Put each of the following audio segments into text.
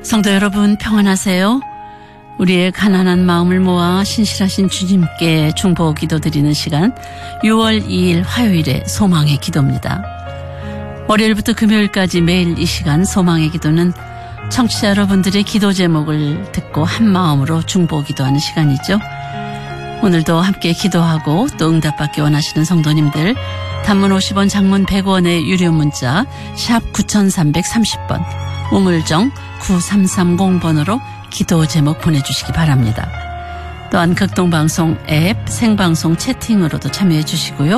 성도 여러분 평안하세요. 우리의 가난한 마음을 모아 신실하신 주님께 중보 기도드리는 시간 6월 2일 화요일의 소망의 기도입니다. 월요일부터 금요일까지 매일 이 시간 소망의 기도는 청취자 여러분들의 기도 제목을 듣고 한 마음으로 중보 기도하는 시간이죠. 오늘도 함께 기도하고 또 응답받기 원하시는 성도님들 단문 50원 장문 100원의 유료 문자 샵 9330번 우물정 9330번으로 기도 제목 보내주시기 바랍니다. 또한 극동방송 앱 생방송 채팅으로도 참여해 주시고요.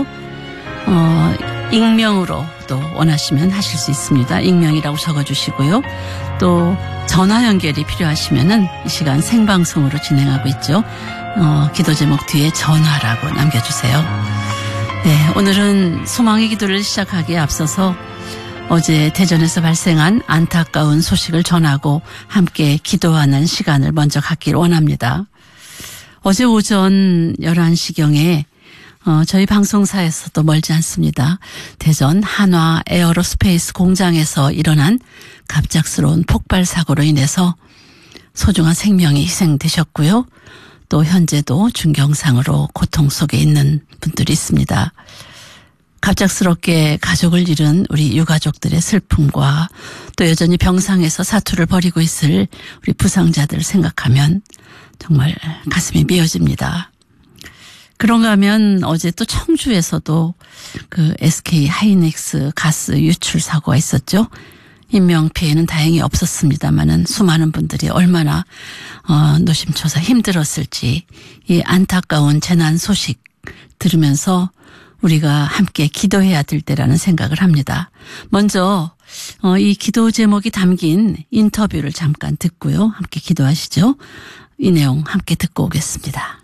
익명으로 또 원하시면 하실 수 있습니다. 익명이라고 적어주시고요. 또 전화 연결이 필요하시면은 이 시간 생방송으로 진행하고 있죠. 기도 제목 뒤에 전화라고 남겨주세요. 네, 오늘은 소망의 기도를 시작하기에 앞서서 어제 대전에서 발생한 안타까운 소식을 전하고 함께 기도하는 시간을 먼저 갖기를 원합니다. 어제 오전 11시경에 저희 방송사에서도 멀지 않습니다. 대전 한화 에어로스페이스 공장에서 일어난 갑작스러운 폭발 사고로 인해서 소중한 생명이 희생되셨고요. 또 현재도 중경상으로 고통 속에 있는 분들이 있습니다. 갑작스럽게 가족을 잃은 우리 유가족들의 슬픔과 또 여전히 병상에서 사투를 벌이고 있을 우리 부상자들 생각하면 정말 가슴이 미어집니다. 그런가 하면 어제 또 청주에서도 그 SK 하이닉스 가스 유출 사고가 있었죠. 인명피해는 다행히 없었습니다만은 수많은 분들이 얼마나 노심초사 힘들었을지 이 안타까운 재난 소식 들으면서 우리가 함께 기도해야 될 때라는 생각을 합니다. 먼저 이 기도 제목이 담긴 인터뷰를 잠깐 듣고요. 함께 기도하시죠. 이 내용 함께 듣고 오겠습니다.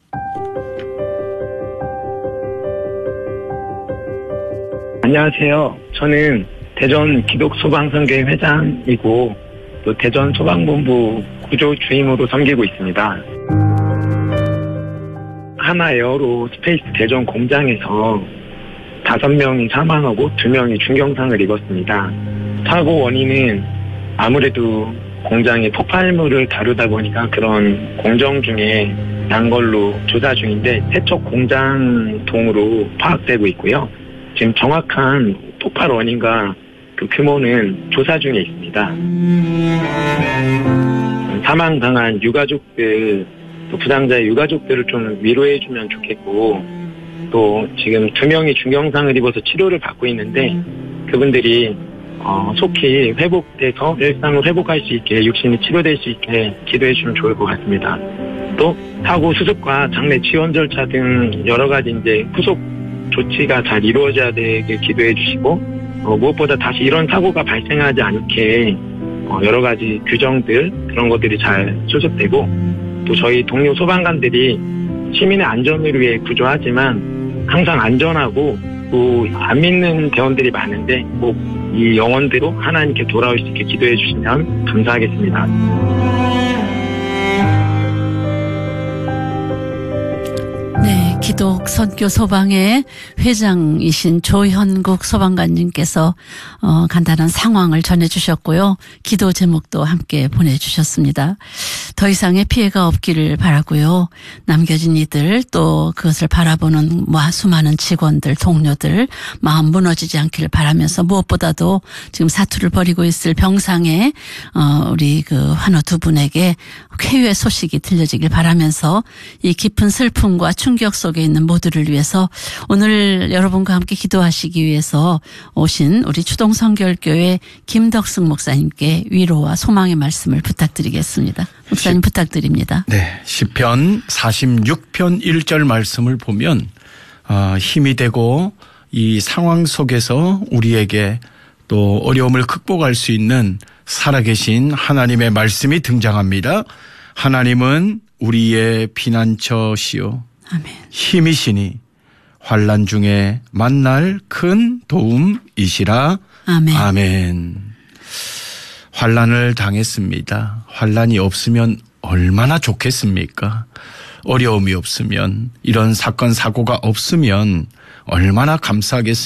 안녕하세요. 저는 대전 기독소방선교회 회장이고 또 대전 소방본부 구조 주임으로 섬기고 있습니다. 하나 에어로 스페이스 대전 공장에서 5명이 사망하고 2명이 중경상을 입었습니다. 사고 원인은 아무래도 공장의 폭발물을 다루다 보니까 그런 공정 중에 난 걸로 조사 중인데 세척 공장동으로 파악되고 있고요. 지금 정확한 폭발 원인과 그 규모는 조사 중에 있습니다. 사망당한 유가족들, 또 부상자의 유가족들을 좀 위로해주면 좋겠고, 또 지금 2명이 중경상을 입어서 치료를 받고 있는데 그분들이 속히 회복돼서 일상을 회복할 수 있게, 육신이 치료될 수 있게 기도해주면 좋을 것 같습니다. 또 사고 수습과 장례 지원 절차 등 여러 가지 이제 후속 조치가 잘 이루어져야 되게 기도해 주시고, 무엇보다 다시 이런 사고가 발생하지 않게 여러 가지 규정들 그런 것들이 잘 수습되고, 또 저희 동료 소방관들이 시민의 안전을 위해 구조하지만 항상 안전하고 또 안 믿는 대원들이 많은데 꼭 이 영혼대로 하나님께 돌아올 수 있게 기도해 주시면 감사하겠습니다. 네, 기독 선교 소방의 회장이신 조현국 소방관님께서 간단한 상황을 전해주셨고요. 기도 제목도 함께 보내주셨습니다. 더 이상의 피해가 없기를 바라고요. 남겨진 이들 또 그것을 바라보는 수많은 직원들, 동료들 마음 무너지지 않기를 바라면서 무엇보다도 지금 사투를 벌이고 있을 병상에 우리 그 환우 두 분에게 쾌유의 소식이 들려지길 바라면서 이 깊은 슬픔과 충격 속에 있는 모두를 위해서 오늘 여러분과 함께 기도하시기 위해서 오신 우리 추동성결교회 김덕승 목사님께 위로와 소망의 말씀을 부탁드리겠습니다. 목사님 부탁드립니다. 네, 시편 46편 1절 말씀을 보면 힘이 되고 이 상황 속에서 우리에게 또 어려움을 극복할 수 있는 살아계신 하나님의 말씀이 등장합니다. 하나님은 우리의 피난처시요 아멘. 힘이시니 환난 중에 만날 큰 도움이시라. 아멘. 아멘. 환난을 당했습니다. 환난이 없으면 얼마나 좋겠습니까? 어려움이 없으면, 이런 사건 사고가 없으면 얼마나 감사하겠습니까?